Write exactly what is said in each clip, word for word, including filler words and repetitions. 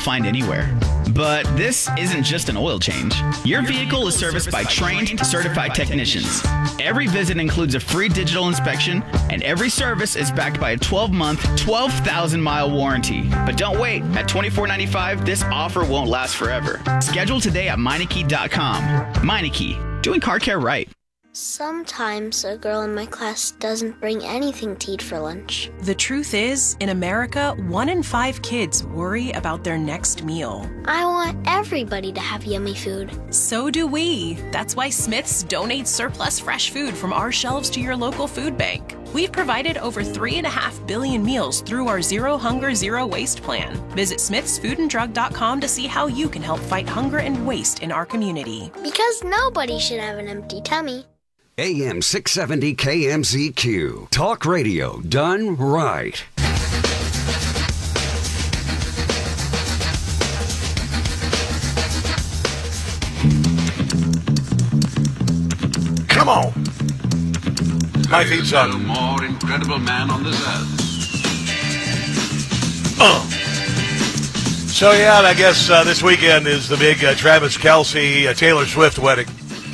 find anywhere. But this isn't just an oil change. Your vehicle is serviced by trained, certified technicians. Every visit includes a free digital inspection, and every service is backed by a twelve-month, twelve thousand mile warranty. But don't wait. At twenty-four ninety-five, this offer won't last forever. Schedule today at Meineke dot com. Meineke, doing car care right. Sometimes a girl in my class doesn't bring anything to eat for lunch. The truth is, in America, one in five kids worry about their next meal. I want everybody to have yummy food. So do we. That's why Smith's donates surplus fresh food from our shelves to your local food bank. We've provided over three and a half billion meals through our Zero Hunger, Zero Waste plan. Visit smiths food and drug dot com to see how you can help fight hunger and waste in our community. Because nobody should have an empty tummy. A M six seventy K M Z Q. Talk radio done right. Come on. My theme song. No more incredible man on this earth. Uh. So, yeah, and I guess uh, this weekend is the big uh, Travis Kelce, uh, Taylor Swift wedding.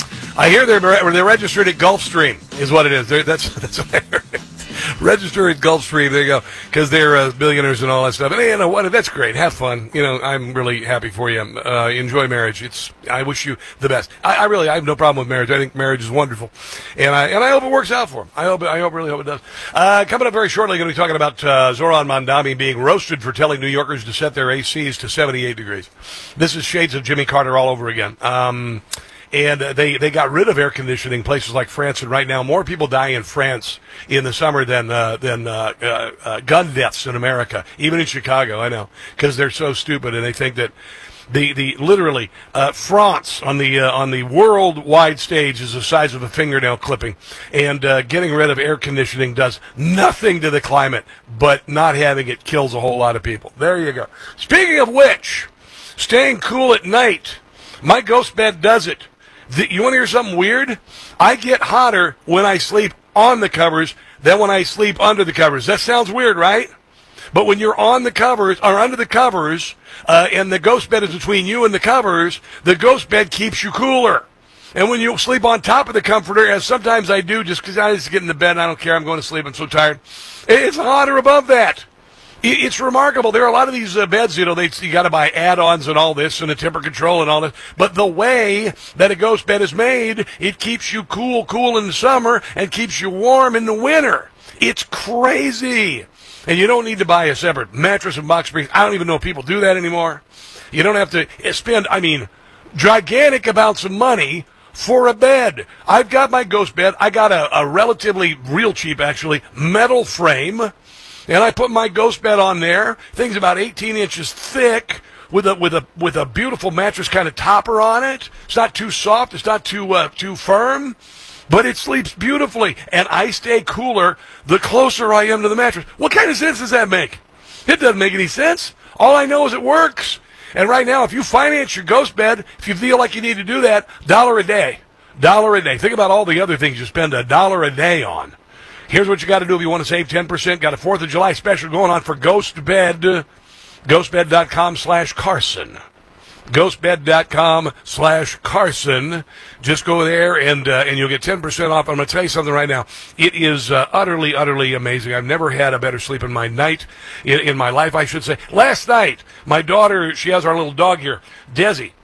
I hear they're they're registered at Gulfstream, is what it is. They're, that's that's what I heard. Registered at Gulfstream, there you go, because they're uh, billionaires and all that stuff. And you know what? That's great. Have fun. You know, I'm really happy for you. Uh, enjoy marriage. It's. I wish you the best. I, I really, I have no problem with marriage. I think marriage is wonderful, and I and I hope it works out for them. I hope. I hope really hope it does. Uh, coming up very shortly, going to be talking about uh, Zoran Mondami being roasted for telling New Yorkers to set their A Cs to seventy-eight degrees. This is shades of Jimmy Carter all over again. Um, And uh, they, they got rid of air conditioning places like France, and right now more people die in France in the summer than uh, than uh, uh, uh, gun deaths in America, even in Chicago. I know, because they're so stupid and they think that the the literally uh, France on the uh, on the worldwide stage is the size of a fingernail clipping, and uh, getting rid of air conditioning does nothing to the climate, but not having it kills a whole lot of people. There you go. Speaking of which, staying cool at night, my ghost bed does it. You want to hear something weird? I get hotter when I sleep on the covers than when I sleep under the covers. That sounds weird, right? But when you're on the covers, or under the covers, uh, and the ghost bed is between you and the covers, the ghost bed keeps you cooler. And when you sleep on top of the comforter, as sometimes I do, just because I just get in the bed and I don't care, I'm going to sleep, I'm so tired, it's hotter above that. It's remarkable. There are a lot of these uh, beds, you know, they, you got to buy add-ons and all this and a temper control and all this. But the way that a ghost bed is made, it keeps you cool, cool in the summer and keeps you warm in the winter. It's crazy. And you don't need to buy a separate mattress and box springs. I don't even know if people do that anymore. You don't have to spend, I mean, gigantic amounts of money for a bed. I've got my ghost bed. I got a, a relatively, real cheap actually, metal frame. And I put my ghost bed on there. Thing's about eighteen inches thick with a with a with a beautiful mattress kind of topper on it. It's not too soft. It's not too uh, too firm, but it sleeps beautifully. And I stay cooler the closer I am to the mattress. What kind of sense does that make? It doesn't make any sense. All I know is it works. And right now, if you finance your ghost bed, if you feel like you need to do that, dollar a day, dollar a day. Think about all the other things you spend a dollar a day on. Here's what you got to do if you want to save ten percent. Got a fourth of July special going on for Ghost Bed. ghostbed dot com slash Carson. ghostbed dot com slash Carson. Just go there and uh, and you'll get ten percent off. I'm going to tell you something right now. It is uh, utterly, utterly amazing. I've never had a better sleep in my night, in, in my life, I should say. Last night, my daughter, she has our little dog here, Desi.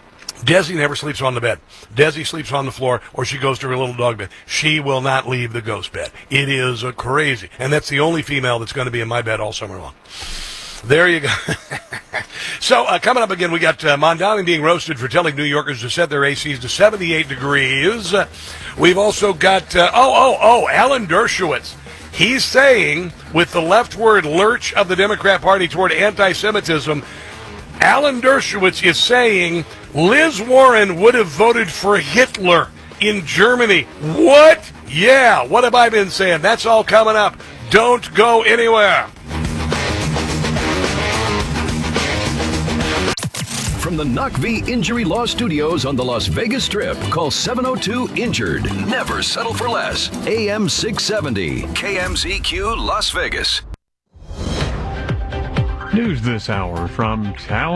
Desi never sleeps on the bed. Desi sleeps on the floor, or she goes to her little dog bed. She will not leave the ghost bed. It is uh, crazy. And that's the only female that's going to be in my bed all summer long. There you go. So, uh, coming up again, we got uh, Mondami being roasted for telling New Yorkers to set their A Cs to seventy-eight degrees. Uh, we've also got, uh, oh, oh, oh, Alan Dershowitz. He's saying, with the leftward lurch of the Democrat Party toward anti-Semitism, Alan Dershowitz is saying Liz Warren would have voted for Hitler in Germany. What? Yeah, what have I been saying? That's all coming up. Don't go anywhere. From the Knock V Injury Law Studios on the Las Vegas Strip, call seven oh two INJURED. Never settle for less. A M six seventy, K M Z Q Las Vegas. News this hour from Town.